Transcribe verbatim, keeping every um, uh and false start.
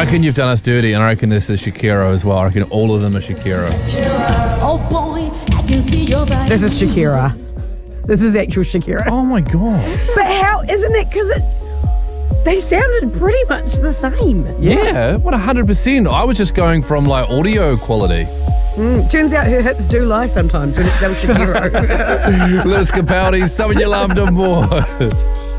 I reckon you've done us dirty, and I reckon this is Shakira as well. I reckon all of them are Shakira. Oh boy, I can see your body. This is Shakira. This is actual Shakira. Oh my God. But how, isn't it, because it, they sounded pretty much the same. Yeah, what one hundred percent. I was just going from like audio quality. Mm, turns out her hips do lie sometimes when it's El Shakiro. Liz Capaldi, some of you loved him more.